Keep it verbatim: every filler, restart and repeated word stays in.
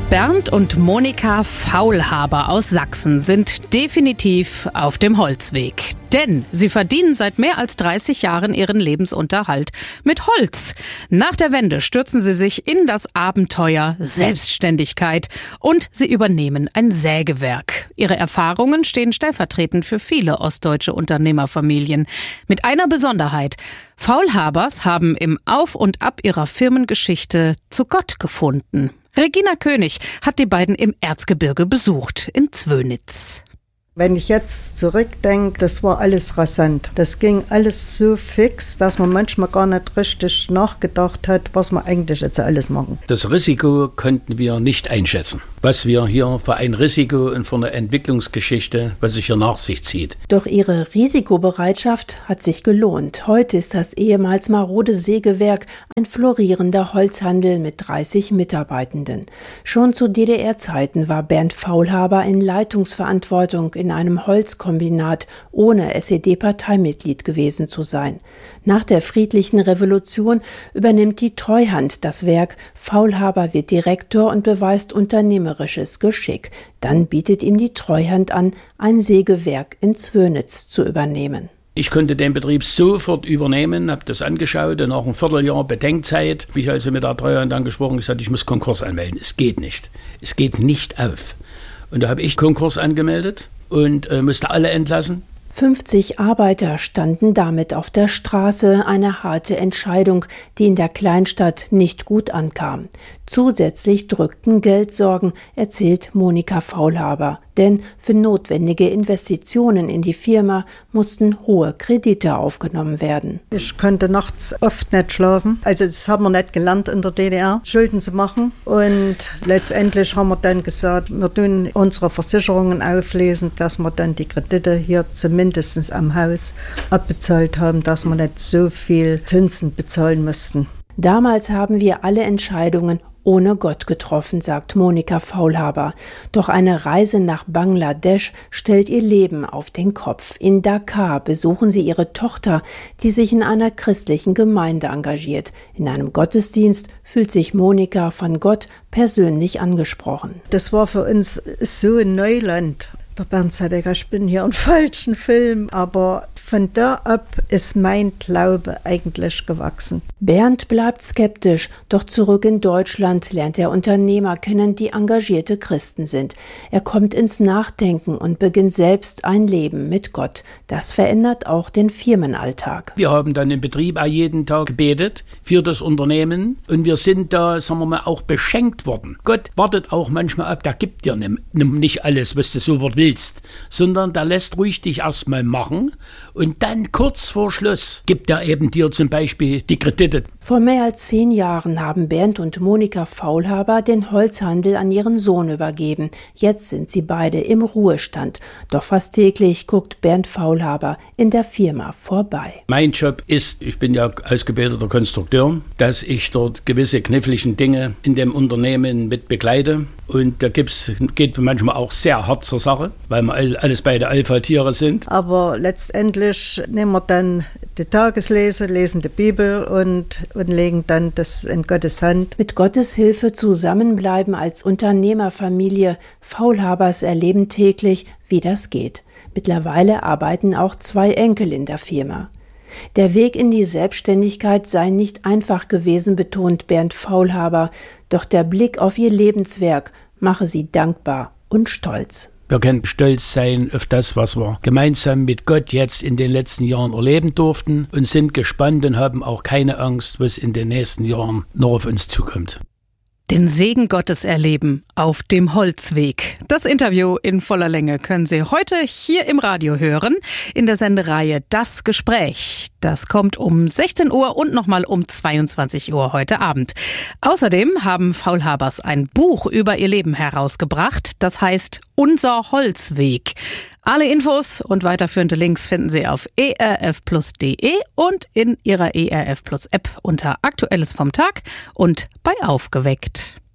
Bernd und Monika Faulhaber aus Sachsen sind definitiv auf dem Holzweg. Denn sie verdienen seit mehr als dreißig Jahren ihren Lebensunterhalt mit Holz. Nach der Wende stürzen sie sich in das Abenteuer Selbstständigkeit und sie übernehmen ein Sägewerk. Ihre Erfahrungen stehen stellvertretend für viele ostdeutsche Unternehmerfamilien. Mit einer Besonderheit: Faulhabers haben im Auf und Ab ihrer Firmengeschichte zu Gott gefunden. Regina König hat die beiden im Erzgebirge besucht, in Zwönitz. Wenn ich jetzt zurückdenke, das war alles rasant. Das ging alles so fix, dass man manchmal gar nicht richtig nachgedacht hat, was wir eigentlich jetzt alles machen. Das Risiko konnten wir nicht einschätzen, was wir hier für ein Risiko und für eine Entwicklungsgeschichte, was sich hier nach sich zieht. Doch ihre Risikobereitschaft hat sich gelohnt. Heute ist das ehemals marode Sägewerk ein florierender Holzhandel mit dreißig Mitarbeitenden. Schon zu D D R-Zeiten war Bernd Faulhaber in Leitungsverantwortung in einem Holzkombinat, ohne S E D-Parteimitglied gewesen zu sein. Nach der friedlichen Revolution übernimmt die Treuhand das Werk. Faulhaber wird Direktor und beweist unternehmerisches Geschick. Dann bietet ihm die Treuhand an, ein Sägewerk in Zwönitz zu übernehmen. Ich konnte den Betrieb sofort übernehmen, habe das angeschaut und nach einem Vierteljahr Bedenkzeit habe ich also mit der Treuhand angesprochen und gesagt, ich muss Konkurs anmelden. Es geht nicht. Es geht nicht auf. Und da habe ich Konkurs angemeldet und äh, musste alle entlassen. fünfzig Arbeiter standen damit auf der Straße, eine harte Entscheidung, die in der Kleinstadt nicht gut ankam. Zusätzlich drückten Geldsorgen, erzählt Monika Faulhaber. Denn für notwendige Investitionen in die Firma mussten hohe Kredite aufgenommen werden. Ich konnte nachts oft nicht schlafen. Also das haben wir nicht gelernt in der D D R, Schulden zu machen. Und letztendlich haben wir dann gesagt, wir tun unsere Versicherungen auflesen, dass wir dann die Kredite hier zumindest am Haus abbezahlt haben, dass wir nicht so viel Zinsen bezahlen mussten. Damals haben wir alle Entscheidungen ohne Gott getroffen, sagt Monika Faulhaber. Doch eine Reise nach Bangladesch stellt ihr Leben auf den Kopf. In Dhaka besuchen sie ihre Tochter, die sich in einer christlichen Gemeinde engagiert. In einem Gottesdienst fühlt sich Monika von Gott persönlich angesprochen. Das war für uns so ein Neuland. Der Bernd sagt, ich bin hier im falschen Film, aber von da ab ist mein Glaube eigentlich gewachsen. Bernd bleibt skeptisch, doch zurück in Deutschland lernt er Unternehmer kennen, die engagierte Christen sind. Er kommt ins Nachdenken und beginnt selbst ein Leben mit Gott. Das verändert auch den Firmenalltag. Wir haben dann im Betrieb auch jeden Tag gebetet für das Unternehmen und wir sind da, sagen wir mal, auch beschenkt worden. Gott wartet auch manchmal ab, der gibt dir nicht alles, was du sofort willst, sondern der lässt ruhig dich erstmal machen. Und dann kurz vor Schluss gibt er eben dir zum Beispiel die Kredite. Vor mehr als zehn Jahren haben Bernd und Monika Faulhaber den Holzhandel an ihren Sohn übergeben. Jetzt sind sie beide im Ruhestand. Doch fast täglich guckt Bernd Faulhaber in der Firma vorbei. Mein Job ist, ich bin ja ausgebildeter Konstrukteur, dass ich dort gewisse kniffligen Dinge in dem Unternehmen mit begleite. Und da gibt's, geht manchmal auch sehr hart zur Sache, weil wir alles beide Alpha-Tiere sind. Aber letztendlich nehmen wir dann die Tageslese, lesen die Bibel und, und legen dann das in Gottes Hand. Mit Gottes Hilfe zusammenbleiben als Unternehmerfamilie. Faulhabers erleben täglich, wie das geht. Mittlerweile arbeiten auch zwei Enkel in der Firma. Der Weg in die Selbstständigkeit sei nicht einfach gewesen, betont Bernd Faulhaber. Doch der Blick auf ihr Lebenswerk mache sie dankbar und stolz. Wir können stolz sein auf das, was wir gemeinsam mit Gott jetzt in den letzten Jahren erleben durften und sind gespannt und haben auch keine Angst, was in den nächsten Jahren noch auf uns zukommt. Den Segen Gottes erleben auf dem Holzweg. Das Interview in voller Länge können Sie heute hier im Radio hören, in der Sendereihe Das Gespräch. Das kommt um sechzehn Uhr und nochmal um zweiundzwanzig Uhr heute Abend. Außerdem haben Faulhabers ein Buch über ihr Leben herausgebracht. Das heißt Unser Holzweg. Alle Infos und weiterführende Links finden Sie auf e r f plus punkt de und in Ihrer E R F Plus App unter Aktuelles vom Tag und bei Aufgeweckt.